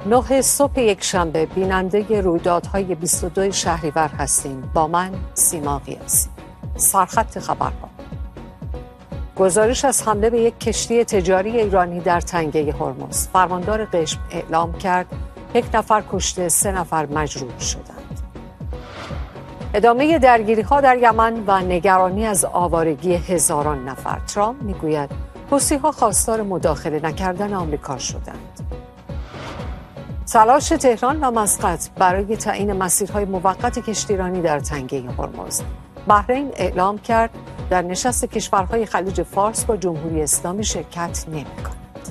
9 صبح یک شنبه بیننده رویدادهای 22 شهریور هستیم. با من سیما قیاسی. سرخط خبرها. گزارش از حمله به یک کشتی تجاری ایرانی در تنگه هرمز. فرماندار قشم اعلام کرد 1 نفر کشته، 3 نفر مجروح شدند. ادامه درگیری‌ها در یمن و نگرانی از آوارگی هزاران نفر. ترامپ میگوید حوثی‌ها خواستار مداخله نکردن آمریکا شدند. تلاش تهران و مسقط برای تعیین مسیرهای موقت کشتیرانی در تنگه هرمز. بحرین اعلام کرد در نشست کشورهای خلیج فارس با جمهوری اسلامی شرکت نمی‌کند.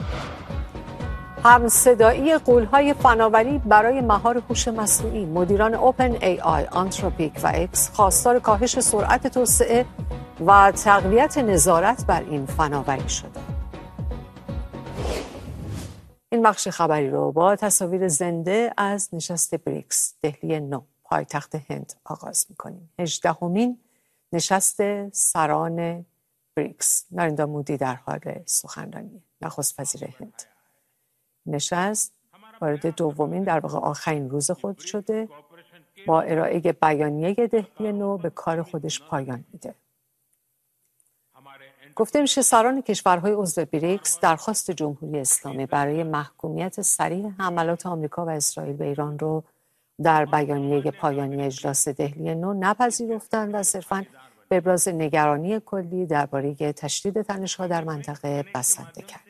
همصدایی غول‌های فناوری برای مهار هوش مصنوعی. مدیران اوپن ای آی، آنتروپیک و اکس خواستار کاهش سرعت توسعه و تقویت نظارت بر این فناوری شدند. این بخش خبری رو با تصاویر زنده از نشست بریکس دهلی 9 پایتخت هند آغاز می‌کنیم. 18مین نشست سران بریکس. نریندرا مودی در حال سخنرانی، نخست وزیر هند. نشست وارد دومین، در واقع آخرین روز خود شده. با ارائه بیانیه دهلی 9 به کار خودش پایان میده. گفته میشه سران کشورهای عضو بریکس درخواست جمهوری اسلامی برای محکومیت صریح حملات آمریکا و اسرائیل به ایران رو در بیانیه پایانی اجلاس دهلی 9 نپذیرفتند و صرفاً به ابراز نگرانی کلی درباره تشدید تنش‌ها در منطقه بسنده کرد.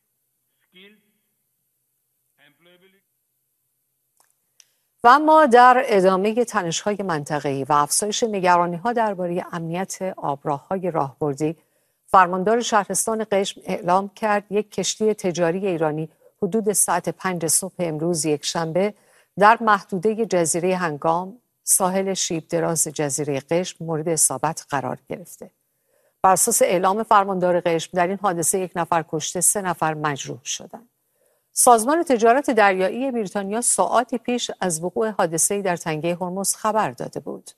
و اما در ادامه تنش‌های منطقه‌ای و افزایش نگرانی‌ها درباره امنیت آبراه‌های راهبردی، فرماندار شهرستان قشم اعلام کرد یک کشتی تجاری ایرانی حدود ساعت 5 صبح امروز یکشنبه در محدوده جزیره هنگام ساحل شیب دراز جزیره قشم مورد اصابت قرار گرفته. بر اساس اعلام فرماندار قشم در این حادثه 1 نفر کشته، 3 نفر مجروح شدند. سازمان تجارت دریایی بریتانیا ساعاتی پیش از وقوع حادثه‌ای در تنگه هرمز خبر داده بود.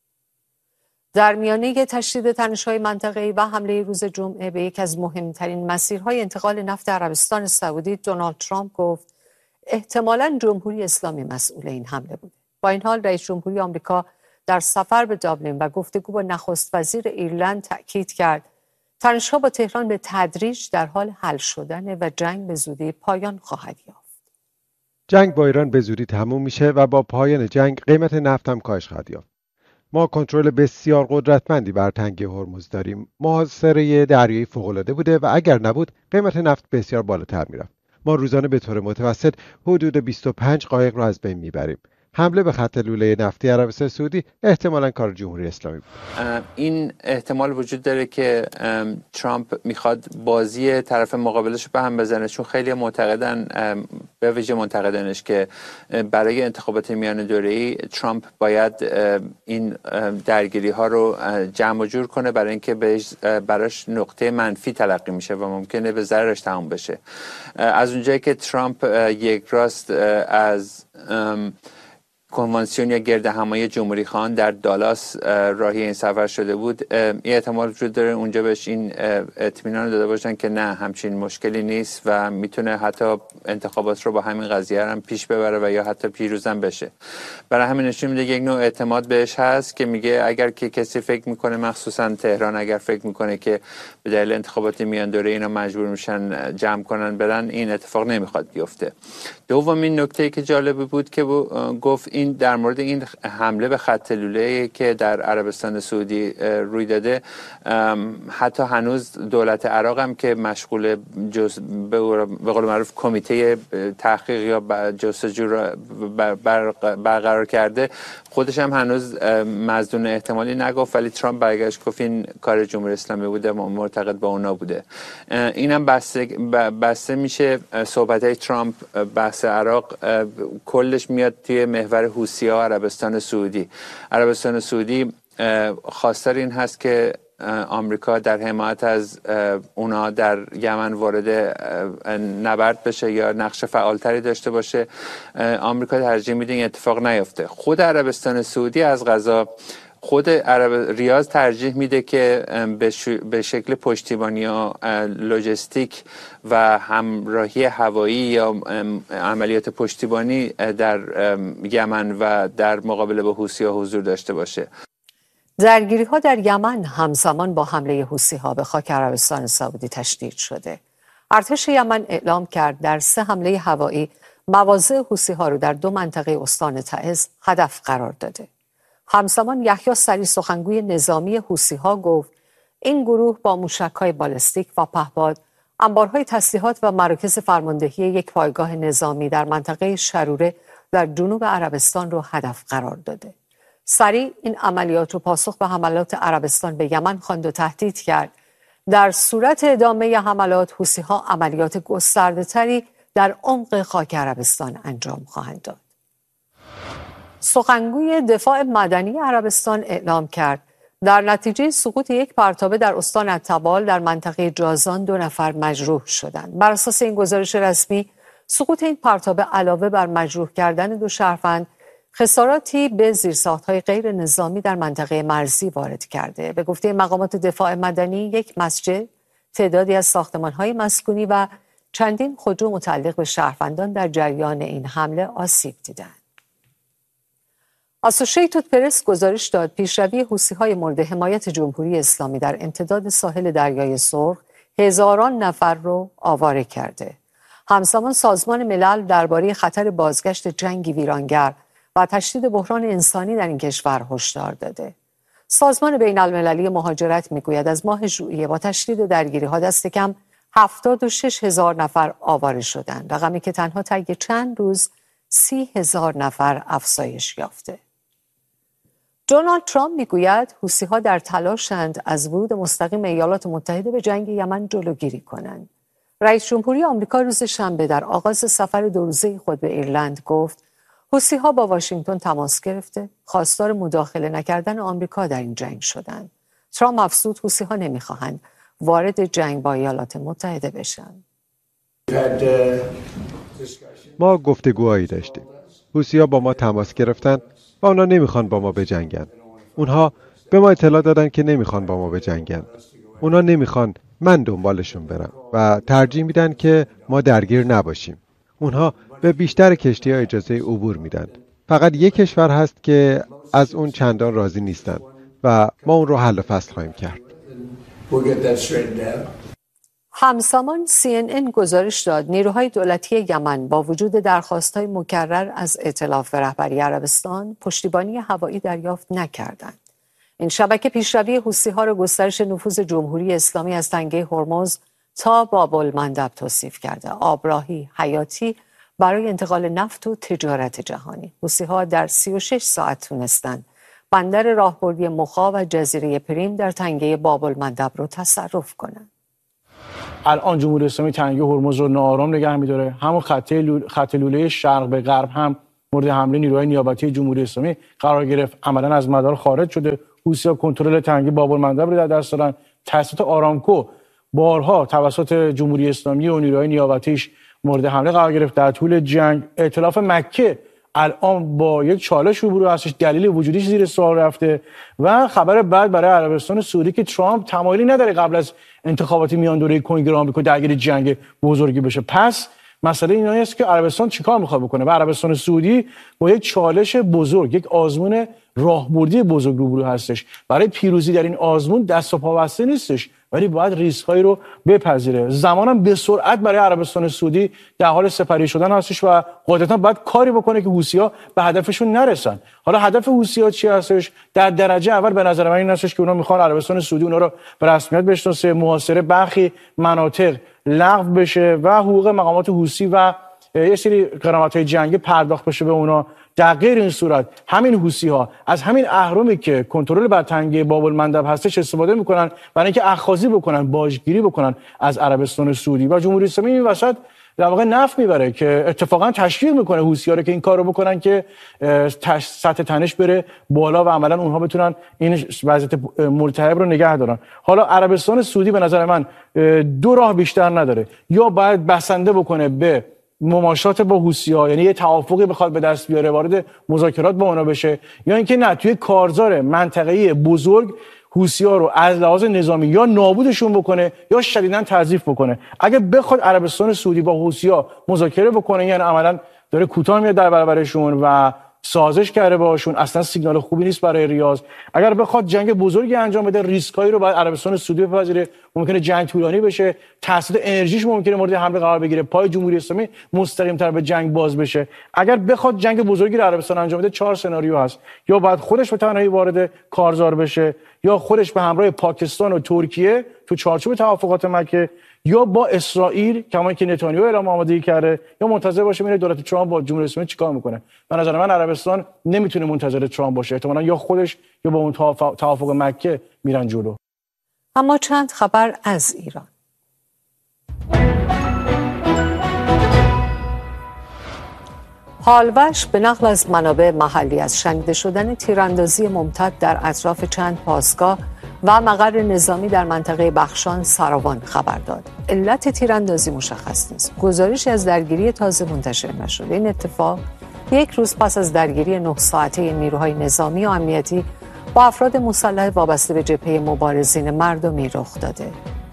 در میانه تشدید تنش‌های منطقه‌ای و حمله روز جمعه به یکی از مهمترین مسیرهای انتقال نفت عربستان سعودی، دونالد ترامپ گفت احتمالاً جمهوری اسلامی مسئول این حمله بود. با این حال رئیس جمهوری آمریکا در سفر به دابلین و گفتگو با نخست وزیر ایرلند تأکید کرد تنش‌ها با تهران به تدریج در حال حل شدن و جنگ به زودی پایان خواهد یافت. جنگ با ایران به زودی تموم میشه و با پایان جنگ قیمت نفت هم کاهش خواهد یافت. ما کنترل بسیار قدرتمندی بر تنگه هرمز داریم. محاصره دریایی فوق‌العاده بوده و اگر نبود قیمت نفت بسیار بالاتر میرفت. ما روزانه به طور متوسط حدود 25 قایق را از بین میبریم. حمله به خط لوله نفتی عربستان سعودی احتمالاً کار جمهوری اسلامی بود. این احتمال وجود داره که ترامپ میخواد بازی طرف مقابلش به هم بزنه، چون خیلی معتقدن، به ویژه منتقدانش، که برای انتخابات میان دوره‌ای ترامپ باید این درگیری ها رو جمع و جور کنه، برای اینکه براش نقطه منفی تلقی میشه و ممکنه به ضررش تموم بشه. از اونجایی که ترامپ یک راست از کنوانسیون یا گرد همایی جمهوری خواهان در دالاس راهی این سفر شده بود، این احتمال وجود داره اونجا بهش این اطمینان داده باشن که نه، همچین مشکلی نیست و میتونه حتی انتخابات رو با همین قضیه هم پیش ببره و یا حتی پیروزم بشه. برای همین نشون میده یک نوع اعتماد بهش هست که میگه اگر که کسی فکر میکنه، مخصوصا تهران، اگر فکر میکنه که به دلیل انتخابات میان دوره اینا مجبور میشن جمع کنن برن، این اتفاق نمیخواد بیفته. دومین نکته که جالب بود که گفت این در مورد این حمله به خط لوله‌ای که در عربستان سعودی روی داده، حتی هنوز دولت عراق هم که مشغول به قول معروف کمیته تحقیق یا جستجو را برقرار کرده، خودش هم هنوز مظنون احتمالی نگفت، ولی ترامپ برگشت گفت این کار جمهوری اسلامی بوده، معتقد به اونا بوده. اینم بسته میشه. صحبت‌های ترامپ بحث عراق کلش میاد توی محور حوثی‌ها عربستان سعودی. عربستان سعودی خواستار این هست که آمریکا در حمایت از اونا در یمن وارد نبرد بشه یا نقش فعالتری داشته باشه. آمریکا ترجیح میده این اتفاق نیفته. خود عربستان سعودی از قضا خود ریاض ترجیح میده که به شکل پشتیبانی یا لوجستیک و همراهی هوایی یا عملیات پشتیبانی در یمن و در مقابله با حوثی‌ها حضور داشته باشه. درگیری‌ها در یمن همزمان با حمله حوثی‌ها به خاک عربستان سعودی تشدید شده. ارتش یمن اعلام کرد در 3 حمله هوایی مواضع حوثی‌ها را در 2 منطقه استان تعز هدف قرار داده. همزمان یحیی سری سخنگوی نظامی حوثی‌ها گفت این گروه با موشک‌های بالستیک و پهپاد انبارهای تسلیحات و مراکز فرماندهی یک پایگاه نظامی در منطقه شروره در جنوب عربستان را هدف قرار داده. سری این عملیات رو پاسخ به حملات عربستان به یمن خواند و تهدید کرد در صورت ادامه حملات حوثی‌ها عملیات گسترده‌تری در عمق خاک عربستان انجام خواهند داد. سخنگوی دفاع مدنی عربستان اعلام کرد در نتیجه سقوط یک پرتابه در استان التبال در منطقه جازان 2 نفر مجروح شدند. بر اساس این گزارش رسمی سقوط این پرتابه علاوه بر مجروح کردن 2 شهروند خساراتی به زیرساخت‌های غیر نظامی در منطقه مرزی وارد کرده. به گفته مقامات دفاع مدنی یک مسجد، تعدادی از ساختمان‌های مسکونی و چندین خودرو متعلق به شهروندان در جریان این حمله آسیب دیدند. اسوشیتد پرس گزارش داد پیشروی حوثی‌های مورد حمایت جمهوری اسلامی در امتداد ساحل دریای سرخ هزاران نفر رو آواره کرده. همزمان سازمان ملل درباره خطر بازگشت جنگی ویرانگر و تشدید بحران انسانی در این کشور هشدار داده. سازمان بین‌المللی مهاجرت میگوید از ماه ژوئیه با تشدید درگیری‌ها دست کم 76,000 نفر آواره شدند، رقمی که تنها طی چند روز 30,000 نفر افزایش یافته. دونالد ترامپ میگوید حوثی‌ها در تلاشند از ورود مستقیم ایالات متحده به جنگ یمن جلوگیری کنند. رئیس جمهوری آمریکا روز شنبه در آغاز سفر 2 روزه خود به ایرلند گفت حوثی‌ها با واشنگتن تماس گرفته خواستار مداخله نکردن آمریکا در این جنگ شدند. ترامپ افزود حوثی‌ها نمی‌خواهند وارد جنگ با ایالات متحده بشن. ما گفتگوهایی داشتیم. حوثی‌ها با ما تماس گرفتن و اونا نمیخوان با ما بجنگن. اونها به ما اطلاع دادن که نمیخوان با ما بجنگن. اونا نمیخوان من دنبالشون برم و ترجیح میدن که ما درگیر نباشیم. اونها به بیشتر کشتی‌ها اجازه عبور میدن. فقط یک کشور هست که از اون چندان راضی نیستن و ما اون رو حل و فصل خواهیم کرد. همزمان CNN گزارش داد نیروهای دولتی یمن با وجود درخواست‌های مکرر از ائتلاف و رهبری عربستان پشتیبانی هوایی دریافت نکردند. این شبکه پیشروی حوثی‌ها را گسترش نفوذ جمهوری اسلامی از تنگه هرمز تا باب‌المندب توصیف کرده. آبراهی حیاتی برای انتقال نفت و تجارت جهانی. حوثی‌ها در 36 ساعت تونستند بندر راهبردی مخا و جزیره پریم در تنگه باب‌المندب رو تصرف کنند. الان جمهوری اسلامی تنگه هرمز رو ناآرام نگه می‌داره. همون خط لوله شرق به غرب هم مورد حمله نیروهای نیابتی جمهوری اسلامی قرار گرفت. عملاً از مدار خارج شده. حوثی‌ها کنترل تنگه باب‌المندب رو در دست دارن. تأسیسات آرامکو بارها توسط جمهوری اسلامی و نیروهای نیابتیش مورد حمله قرار گرفت. در طول جنگ ائتلاف مکه الان با یک چالش روبرو هستش، دلیل وجودیش زیر سوال رفته و خبر بعد برای عربستان سعودی که ترامپ تمایلی نداره قبل از انتخابات میان دوره کنگره آمریکا درگیر جنگ بزرگی بشه. پس مسئله اینایی است که عربستان چیکار میخواد بکنه و عربستان سعودی با یک چالش بزرگ، یک آزمون راهبردی بزرگ روبرو هستش. برای پیروزی در این آزمون دست و پا بسته نیستش، ولی باید ریسک‌هایی رو بپذیره. زمانم به سرعت برای عربستان سعودی در حال سپری شدن هستش و قاعدتاً باید کاری بکنه که حوثی‌ها به هدفشون نرسن. حالا هدف حوثی‌ها چی هستش؟ در درجه اول به نظر من این هستش که اونا میخوان عربستان سعودی اونا رو به رسمیت بشناسه، محاصره برخی مناطق لغو بشه و حقوق مقامات حوثی و یه سری غرامت‌های جنگی پرداخت بشه به اونا. در غیر این صورت همین حوثی‌ها از همین اهرمی که کنترل بر تنگه باب‌المندب هستش استفاده میکنن برای اینکه اخاذی بکنن، باجگیری بکنن از عربستان سعودی و جمهوری اسلامی این وسط در واقع نفع میبره که اتفاقا تشویق میکنه حوثی‌ها رو که این کارو بکنن که سطح تنش بره بالا و عملا اونها بتونن این وضعیت ملتهب رو نگه دارن. حالا عربستان سعودی به نظر من 2 راه بیشتر نداره، یا باید بسنده بکنه به مماشات با حوثی‌ها، یعنی یه توافقی بخواد به دست بیاره وارد مذاکرات با اونا بشه، یا اینکه نه توی کارزار منطقه‌ای بزرگ حوثی‌ها رو از لحاظ نظامی یا نابودشون بکنه یا شدیداً تضعیف بکنه. اگه بخواد عربستان سعودی با حوثی‌ها مذاکره بکنه، یعنی عملاً داره کوتاه میاد در برابرشون و سازش کرده باشون، اصلا سیگنال خوبی نیست برای ریاض. اگر بخواد جنگ بزرگی انجام بده، ریسکایی رو باید عربستان سعودی بپذیره، ممکنه جنگ طولانی بشه، تاثیر انرژیش ممکنه مورد حمله قرار بگیره، پای جمهوری اسلامی مستقیم‌تر به جنگ باز بشه. اگر بخواد جنگ بزرگی رو عربستان انجام بده، 4 سناریو هست: یا باید خودش به تنهایی وارد کارزار بشه، یا خودش به همراه پاکستان و ترکیه تو چارچوب توافقات مکه، یا با اسرائیل کما که نتانیاهو اعلام آمادگی کرده، یا منتظر باشه ببینه دولت ترامپ با جمهوری اسلامی چیکار میکنه. به نظر من عربستان نمیتونه منتظر ترامپ باشه، احتمالاً یا خودش یا با اون توافق مکه میرن جلو. اما چند خبر از ایران. حالوش به نقل از منابع محلی از شنیده شدن تیراندازی ممتد در اطراف چند پاسگاه و مقر نظامی در منطقه بخشان سراوان خبر داد. علت تیراندازی مشخص نیست. گزارشی از درگیری تازه منتشر نشده. این اتفاق یک روز پس از درگیری 9 ساعته نیروهای نظامی و امنیتی با افراد مسلح وابسته به جبهه مبارزین مردمی رخ داده.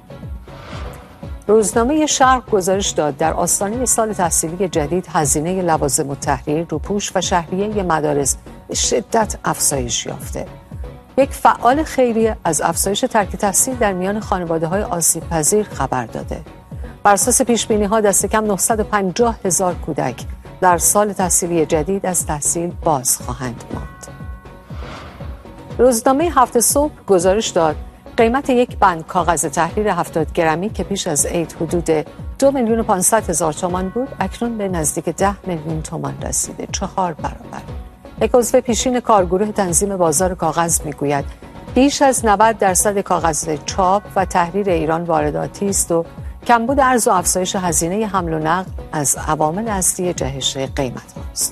روزنامه شرق گزارش داد در آستانه سال تحصیلی جدید هزینه لوازم التحریر، روپوش و شهریه مدارس به شدت افزایش یافته. یک فعال خیریه از افزایش ترک تحصیل در میان خانواده‌های آسیب‌پذیر خبر داده. بر اساس پیش‌بینی‌ها دست کم 950,000 کودک در سال تحصیلی جدید از تحصیل باز خواهند ماند. روزنامه هفت صبح گزارش داد قیمت یک بند کاغذ تحریر 70 گرمی که پیش از عید حدود 2,500,000 تومان بود، اکنون به نزدیک 10 میلیون تومان رسیده، 4 برابر. یک عضو پیشین کارگروه تنظیم بازار کاغذ میگوید بیش از 90% کاغذ چاپ و تحریر ایران وارداتی است و کمبود ارز و افزایش هزینه حمل و نقل از عوامل اصلی جهش قیمت است.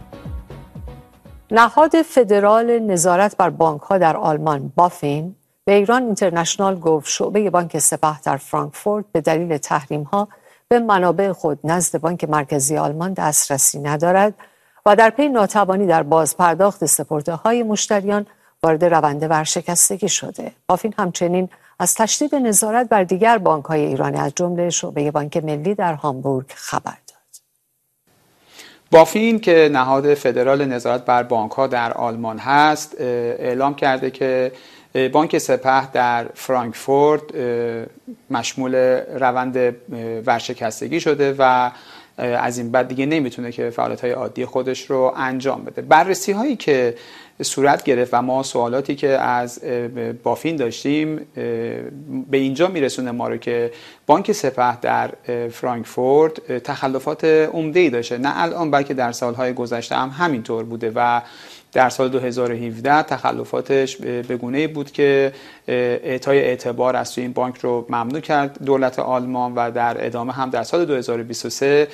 نهاد فدرال نظارت بر بانک‌ها در آلمان بافین به ایران اینترنشنال گفت شعبه بانک سپه در فرانکفورت به دلیل تحریم‌ها به منابع خود نزد بانک مرکزی آلمان دسترسی ندارد و در پی ناتوانی در بازپرداخت سپرده‌های مشتریان وارد روند ورشکستگی شده. بافین همچنین از تشدید نظارت بر دیگر بانک‌های ایرانی از جمله شعبه بانک ملی در هامبورگ خبر داد. بافین که نهاد فدرال نظارت بر بانک‌ها در آلمان هست، اعلام کرده که بانک سپه در فرانکفورت مشمول روند ورشکستگی شده و از این بعد دیگه نمیتونه که فعالیت‌های عادی خودش رو انجام بده. بررسی هایی که صورت گرفت و ما سوالاتی که از بافین داشتیم به اینجا میرسونه ما رو که بانک سپه در فرانکفورت تخلفات عمده‌ای داشته، نه الان بلکه در سالهای گذشته هم همینطور بوده و در سال 2017 تخلفاتش به گونه‌ای بود که اعطای اعتبار از این بانک رو ممنوع کرد دولت آلمان و در ادامه هم در سال 2023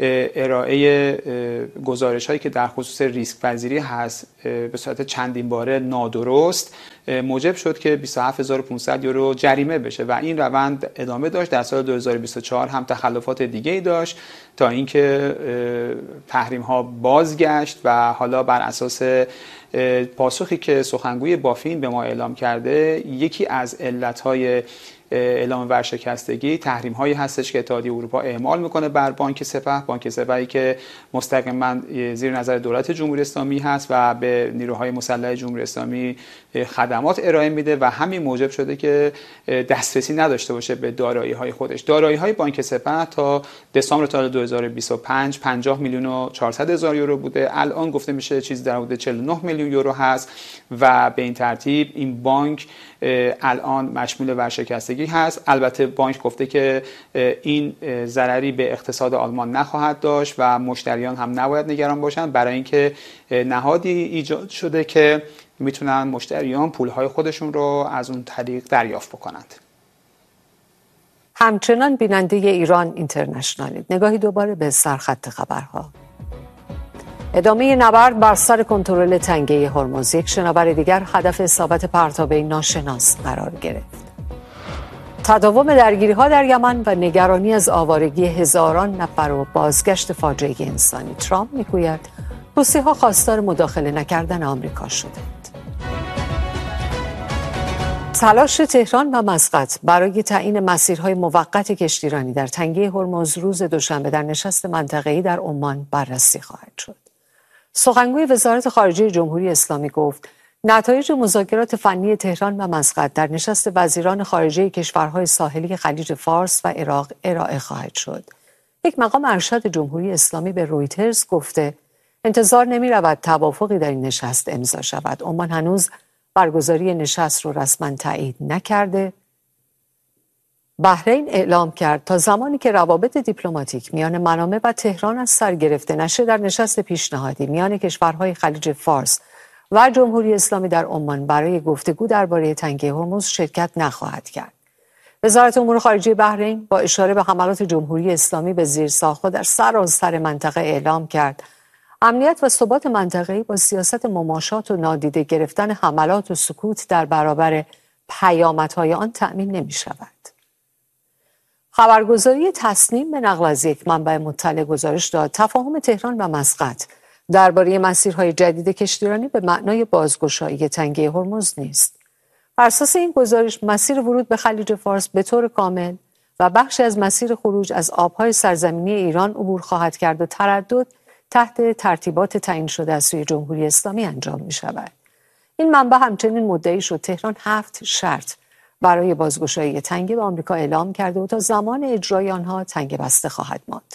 ارائه گزارش‌هایی که در خصوص ریسک پذیری هست به صورت چندین باره نادرست موجب شد که 27,500 یورو جریمه بشه و این روند ادامه داشت. در سال 2024 هم تخلفات دیگه‌ای داشت تا اینکه تحریم‌ها بازگشت و حالا بر اساس پاسخی که سخنگوی بافین به ما اعلام کرده، یکی از علت‌های اعلام ورشکستگی تحریم هایی هستش که اتحادیه اروپا اعمال میکنه بر بانک سپه. بانک سپهی که مستقیما زیر نظر دولت جمهوری اسلامی هست و به نیروهای مسلح جمهوری اسلامی خدمات ارائه میده و همین موجب شده که دسترسی نداشته باشه به دارایی های خودش. دارایی های بانک سپه تا دسامبر سال 2025 50 میلیون و 400 هزار یورو بوده، الان گفته میشه چیز در حدود 49 میلیون یورو هست و به این ترتیب این بانک الان مشمول ورشکستگی هست. البته بانک گفته که این ضرری به اقتصاد آلمان نخواهد داشت و مشتریان هم نباید نگران باشند، برای اینکه نهادی ایجاد شده که میتونن مشتریان پولهای خودشون رو از اون طریق دریافت بکنند. همچنان بیننده ایران اینترنشنال، نگاهی دوباره به سرخط خبرها. ادامه نبرد بر سر کنترل تنگه هرمز، یک شناور دیگر هدف اصابت پرتابه ناشناس قرار گرفت. تداوم درگیری‌ها در یمن و نگرانی از آوارگی هزاران نفر و بازگشت فاجعه انسانی. ترامپ میگوید حوثی‌ها خواستار مداخله نکردن آمریکا شدند. تلاش تهران و مسقط برای تعیین مسیرهای موقت کشتیرانی در تنگه هرمز روز دوشنبه در نشست منطقه‌ای در عمان بررسی خواهد شد. سخنگوی وزارت خارجه جمهوری اسلامی گفت نتایج مذاکرات فنی تهران و مسقط در نشست وزیران خارجه کشورهای ساحلی خلیج فارس و عراق ارائه خواهد شد. یک مقام ارشد جمهوری اسلامی به رویترز گفته انتظار نمی رود توافقی در این نشست امضا شود. عمان هنوز برگزاری نشست رو رسما تایید نکرده. بحرین اعلام کرد تا زمانی که روابط دیپلماتیک میان منامه و تهران از سر گرفته نشه در نشست پیشنهادی میان کشورهای خلیج فارس و جمهوری اسلامی در عمان برای گفتگو درباره تنگه هرمز شرکت نخواهد کرد. وزارت امور خارجه بحرین با اشاره به حملات جمهوری اسلامی به زیرساخت‌ها در سراسر منطقه اعلام کرد امنیت و ثبات منطقه‌ای با سیاست مماشات و نادیده گرفتن حملات و سکوت در برابر پیامدهای آن تأمین نمی‌شود. خبرگزاری تصنیم به نقل از یک منبع مطلع گزارش داد تفاهم تهران و مسقط درباره مسیرهای جدید کشتیرانی به معنای بازگشایی تنگه هرمز نیست. بر اساس این گزارش مسیر ورود به خلیج فارس به طور کامل و بخشی از مسیر خروج از آبهای سرزمینی ایران عبور خواهد کرد و تردد تحت ترتیبات تعیین شده از سوی جمهوری اسلامی انجام می شود. این منبع همچنین مدعی شد تهران 7 شرط برای بازگشایی تنگه به آمریکا اعلام کرده و تا زمان اجرای آنها تنگه بسته خواهد ماند.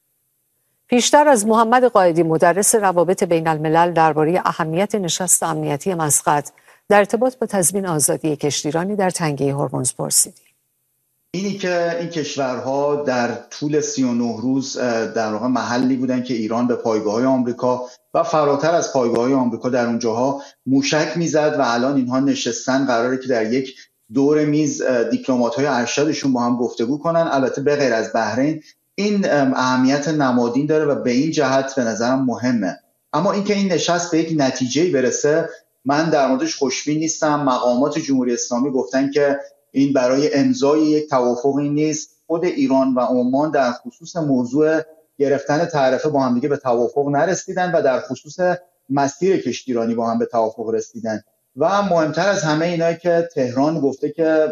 پیشتر از محمد قائدی مدرس روابط بین الملل درباره اهمیت نشست امنیتی مسقط در ارتباط با تضمین آزادی کشتیرانی در تنگه هرمز پرسیدیم. اینی که این کشورها در طول 39 روز در واقع محلی بودن که ایران به پایگاه‌های آمریکا و فراتر از پایگاه‌های آمریکا در اونجاها موشک میزد و الان اینها نشستن قراره که در یک دور میز دیپلمات‌های ارشدشون با هم گفتگو کنن. البته به غیر از بحرین این اهمیت نمادین داره و به این جهت به نظرم مهمه. اما اینکه این نشست به یک نتیجه‌ای برسه من در موردش خوشبین نیستم. مقامات جمهوری اسلامی گفتن که این برای امضای یک توافقی نیست. خود ایران و عمان در خصوص موضوع گرفتن تعرفه با هم دیگه به توافق نرسیدن و در خصوص مسیر کشتیرانی با هم به توافق رسیدن. و مهمتر از همه اینه که تهران گفته که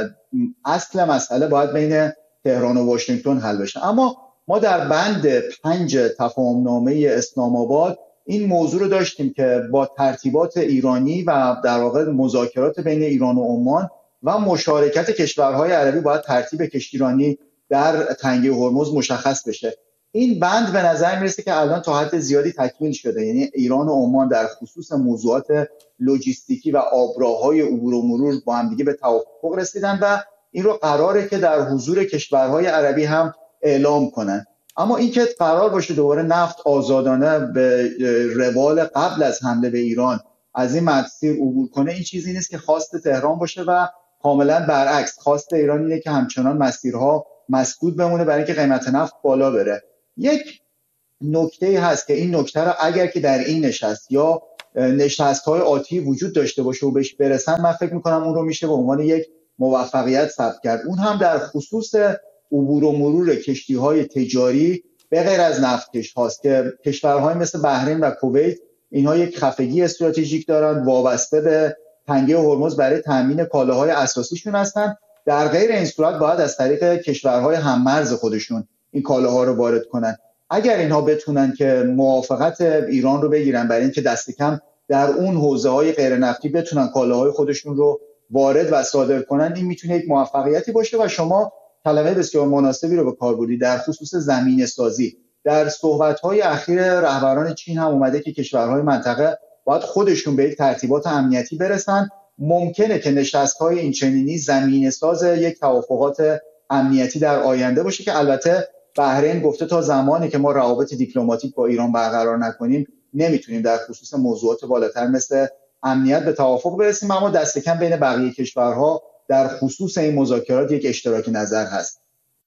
اصل مسئله باید بین تهران و واشنگتن حل بشه. اما ما در بند 5 تفاهمنامه اسلام آباد این موضوع رو داشتیم که با ترتیبات ایرانی و در واقع مذاکرات بین ایران و عمان و مشارکت کشورهای عربی باید ترتیب کشتیرانی در تنگه هرمز مشخص بشه. این بند به نظر میرسه که الان تا حد زیادی تکمیل شده. یعنی ایران و عمان در خصوص موضوعات لوجستیکی و آبراهای عبور و مرور با هم دیگه به توافق رسیدن و این رو قراره که در حضور کشورهای عربی هم اعلام کنن. اما این که قرار باشه دوباره نفت آزادانه به روال قبل از حمله به ایران از این مسیر عبور کنه این چیزی نیست که خواست تهران باشه و کاملا برعکس خواست ایران اینه که همچنان مسیرها مسدود بمونه برای اینکه قیمت نفت بالا بره. یک نکته هست که این نکته رو اگر که در این نشست یا نشست‌های آتی وجود داشته باشه و بهش برسن من فکر می‌کنم اون رو میشه به عنوان یک موفقیت ثبت کرد. اون هم در خصوص عبور و مرور کشتی‌های تجاری به غیر از نفتکش هاست که کشورهای مثل بحرین و کویت اینها یک خفگی استراتژیک دارن وابسته به تنگه هرمز برای تامین کالاهای اساسیشون هستن. در غیر این صورت باید از طریق کشورهای هممرز خودشون این کالاها رو وارد کنن. اگر اینها بتونن که موافقت ایران رو بگیرن برای اینکه دست کم در اون حوزه‌های غیر نفتی بتونن کالاهای خودشون رو وارد و صادر کنن این میتونه یک موفقیتی باشه. و شما کلمه بسیار مناسبی رو به کار بردید در خصوص زمینه سازی. در صحبت‌های اخیر رهبران چین هم اومده که کشورهای منطقه باید خودشون به یک ترتیبات امنیتی برسن. ممکنه که نشست‌های این چنینی زمینه ساز یک توافقات امنیتی در آینده باشه که البته بحرین گفته تا زمانی که ما روابط دیپلماتیک با ایران برقرار نکنیم نمیتونیم در خصوص موضوعات بالاتر مثل امنیت به توافق برسیم. اما دست کم بین بقیه کشورها در خصوص این مذاکرات یک اشتراک نظر هست.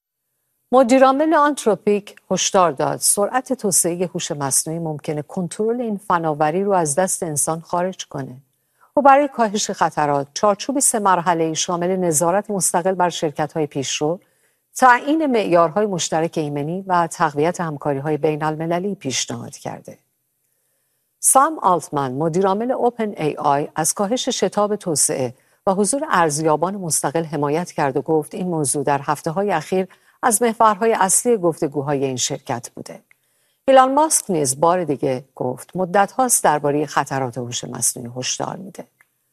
مدیرعامل آنتروپیک هشدار داد سرعت توسعه هوش مصنوعی ممکنه کنترل این فناوری رو از دست انسان خارج کنه. و برای کاهش خطرات چارچوبی 3 مرحله‌ای شامل نظارت مستقل بر شرکت‌های پیشرو، تعیین معیارهای مشترک ایمنی و تقویت همکاری‌های بین‌المللی پیشنهاد کرده. سام آلتمن، مدیرعامل اوپن ای آی، از کاهش شتاب توسعه و حضور ارزیابان مستقل حمایت کرد و گفت این موضوع در هفته‌های اخیر از محورهای اصلی گفتگوهای این شرکت بوده. ایلان ماسک نیز بار دیگه گفت مدت هاست درباره خطرات هوش مصنوعی هشدار میده.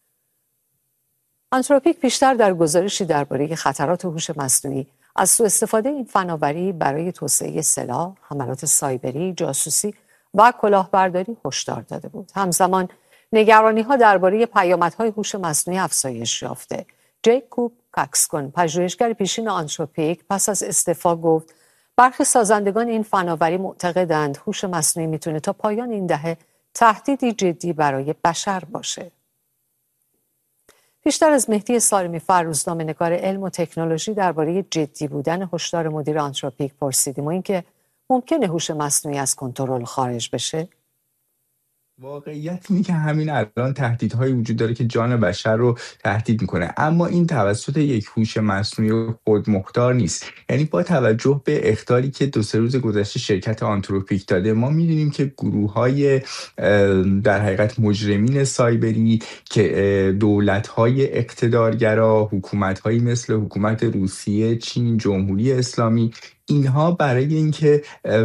آنتروپیک بیشتر در گزارشی درباره خطرات هوش مصنوعی از سوء استفاده این فناوری برای توسعه سلاح، حملات سایبری، جاسوسی و کلاهبرداری هشدار داده بود. همزمان نگرانی‌ها درباره پیامدهای هوش مصنوعی افزایش یافته. جیکوب کاکسکون، پژوهشگر پیشین آنتروپیک، پس از استعفا گفت برخی سازندگان این فناوری معتقدند هوش مصنوعی میتونه تا پایان این دهه تهدیدی جدی برای بشر باشه. بیشتر از مهدی سالمی فر، روزنامه‌نگار علم و تکنولوژی، درباره جدی بودن هشدار مدیر آنتروپیک پرسیدیم و اینکه ممکنه هوش مصنوعی از کنترل خارج بشه. واقعیت اینه که همین الان تهدیدهایی وجود داره که جان بشر رو تهدید میکنه، اما این توسط یک هوش مصنوعی خودمختار نیست. یعنی با توجه به اخطاری که 2-3 روز گذشته شرکت آنتروپیک داده، ما میدونیم که گروه‌های در حقیقت مجرمین سایبری که دولت‌های اقتدارگرا، حکومت‌هایی مثل حکومت روسیه، چین، جمهوری اسلامی، اینها برای اینکه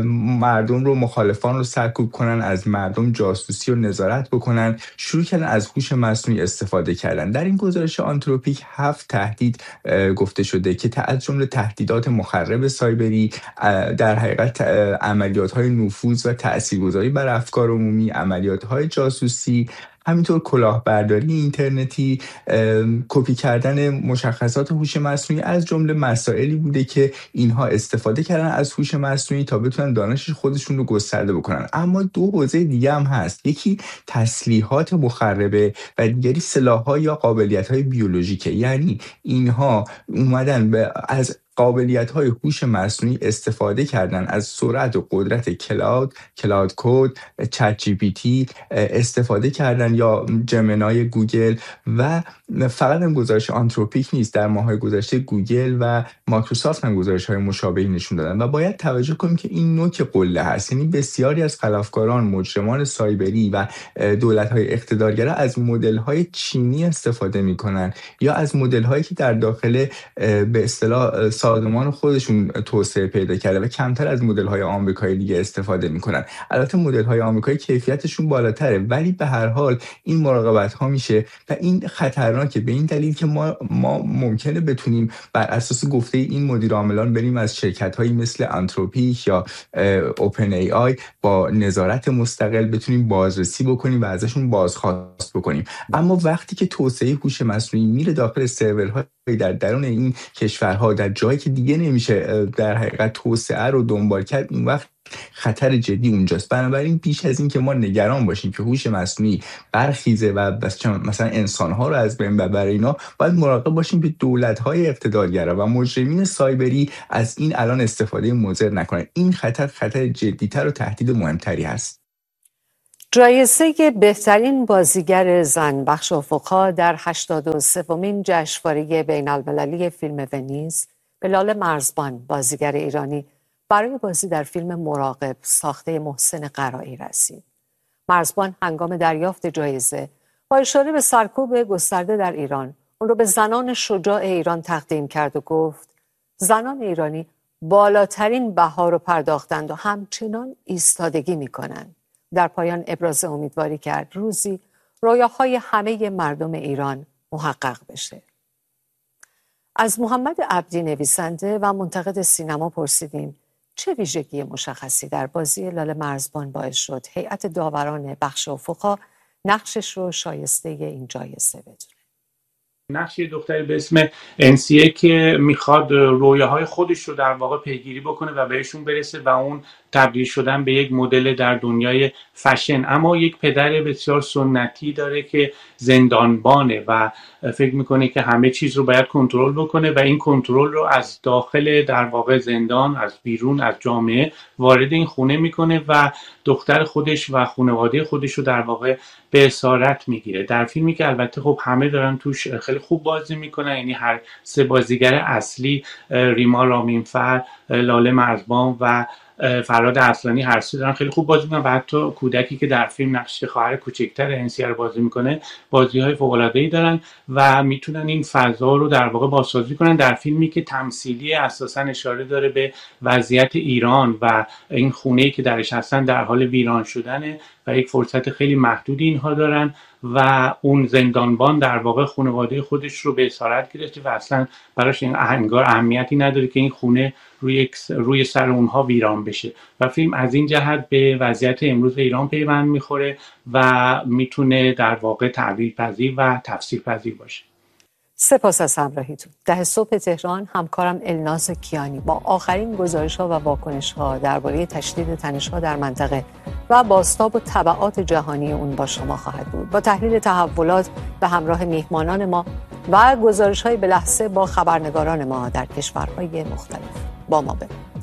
مردم رو، مخالفان رو سرکوب کنن، از مردم جاسوسی و نظارت بکنن، شروع کردن از هوش مصنوعی استفاده کردن. در این گزارش آنتروپیک 7 تهدید گفته شده که از جمله تهدیدات مخرب سایبری، در حقیقت عملیات‌های نفوذ و تاثیرگذاری بر افکار عمومی، عملیات‌های جاسوسی، همینطور کلاهبرداری اینترنتی، کپی کردن مشخصات هوش مصنوعی، از جمله مسائلی بوده که اینها استفاده کردن از هوش مصنوعی تا بتونن دانش خودشون رو گسترده بکنن. اما 2 حوزه دیگه هم هست، یکی تسلیحات مخربه و دیگری سلاح‌ها یا قابلیت‌های بیولوژیکه. یعنی اینها اومدن از قابلیت‌های هوش مصنوعی استفاده کردن، از سرعت و قدرت کلاود کد، چت جی پی تی استفاده کردن یا جمنای گوگل. و فقط این گزارش آنتروپیک نیست، در ماه‌های گذشته گوگل و مایکروسافت هم گزارش‌های مشابهی نشون دادن. و باید توجه کنیم که این نوک قله هست، یعنی بسیاری از خلافکاران، مجرمان سایبری و دولت‌های اقتدارگرا از مدل‌های چینی استفاده می‌کنن یا از مدل‌هایی که در داخل به اصطلاح سازمان خودشون توسعه پیدا کرده و کمتر از مدل‌های آمریکایی دیگه استفاده می‌کنن. البته مدل‌های آمریکایی کیفیتشون بالاتره، ولی به هر حال این مراقبت‌ها میشه و این خطرناکه، به این دلیل که ما ممکنه بتونیم بر اساس گفته این مدیر عاملان بریم از شرکت‌هایی مثل آنتروپیک یا اوپن ای آی با نظارت مستقل بتونیم بازرسی بکنیم و ازشون بازخواست بکنیم. اما وقتی که توسعه هوش مصنوعی میره داخل سرورها در درون این کشورها، در جایی که دیگه نمیشه در حقیقت توسعه رو دنبال کرد، اون وقت خطر جدی اونجاست. بنابراین بیش از این که ما نگران باشیم که هوش مصنوعی برخیزه و مثلا انسان‌ها رو از بین ببره، اینا باید مراقب باشیم که دولت‌های اقتدارگرا و مجرمین سایبری از این الان استفاده مضر نکنن. این خطر جدی‌تر و تهدید مهمتری هست. جایزه بهترین بازیگر زن بخش افق‌ها در 83مین جشنواره بین‌المللی فیلم ونیز به لاله مرزبان، بازیگر ایرانی، برای بازی در فیلم مراقب ساخته محسن قرایی رسید. مرزبان هنگام دریافت جایزه با اشاره به سرکوب گسترده در ایران، اون رو به زنان شجاع ایران تقدیم کرد و گفت زنان ایرانی بالاترین بها رو پرداختند و همچنان ایستادگی می‌کنند. در پایان ابراز امیدواری کرد روزی رویاهای همه مردم ایران محقق بشه. از محمد عبدی، نویسنده و منتقد سینما، پرسیدیم چه ویژگی مشخصی در بازی لاله مرزبان باعث شد هیئت داوران بخش افق‌ها نقشش رو شایسته این جایزه بدونه. نقش یه دختری به اسم انسیه که میخواد رویاهای خودش رو در واقع پیگیری بکنه و بهشون برسه و اون تبدیل شدن به یک مدل در دنیای فشن. اما یک پدر بسیار سنتی داره که زندانبانه و فکر میکنه که همه چیز رو باید کنترل بکنه و این کنترل رو از داخل در واقع زندان، از بیرون، از جامعه وارد این خونه میکنه و دختر خودش و خانواده خودش رو در واقع به اسارت میگیره. در فیلمی که البته خب همه دارن توش خیلی خوب بازی میکنن، یعنی هر سه بازیگر اصلی، ریما رامینفر، لاله مرزبان و فراد اصلانی، هر سه دارن خیلی خوب بازی میکنن و حتی کودکی که در فیلم نقش خواهر کوچکتر انسیه رو بازی میکنه بازی‌های فوق‌العاده‌ای دارن و میتونن این فضا رو در واقع بازسازی کنن در فیلمی که تمثیلی اساساً اشاره داره به وضعیت ایران و این خونه‌ای که درش هستن در حال ویران شدنه و یک فرصت خیلی محدودی اینها دارن و اون زندانبان در واقع خانواده خودش رو به اسارت گرفته و اصلا براش این انگار اهمیتی نداره که این خونه روی سر اونها ویران بشه و فیلم از این جهت به وضعیت امروز ایران پیوند میخوره و میتونه در واقع تعبیر پذیر و تفسیر پذیر باشه. سپاس از همراهیتون. 10 صبح تهران همکارم الناز کیانی با آخرین گزارش‌ها و واکنش‌ها درباره تشدید تنش‌ها در منطقه و بازتاب و تبعات جهانی اون با شما خواهد بود. با تحلیل تحولات به همراه میهمانان ما و گزارش‌های به لحظه با خبرنگاران ما در کشورهای مختلف. با ما بمونید.